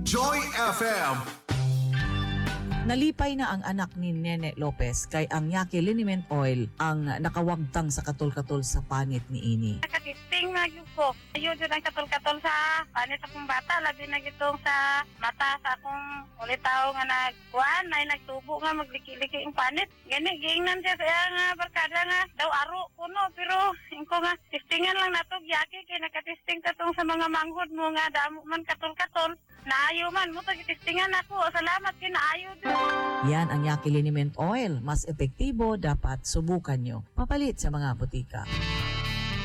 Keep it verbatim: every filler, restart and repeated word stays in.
Joy F M. Nalipay na ang anak ni Nene Lopez kay ang Yaki Liniment Oil ang nakawagtang sa katol-katol sa panit ni Ini. Nakatisting na yun ko. Ayun yun ang katol-katol sa panit akong bata. Labi na gitong sa mata sa akong ulitaw nga nagkuhan. Ay nagtubo nga magliki-liki yung panit. Gani, giingnan siya sa nga barkada nga daw aro kuno. Pero yung ko nga, tistingan lang natog Yaki kay nakatisting katong sa mga manghod mo nga damo man katol-katol. Naayo man mo tagitistingan ako. Salamat kinaayo doon. Yan ang Yaki Liniment Oil. Mas epektibo, dapat subukan nyo. Papalit sa mga butika.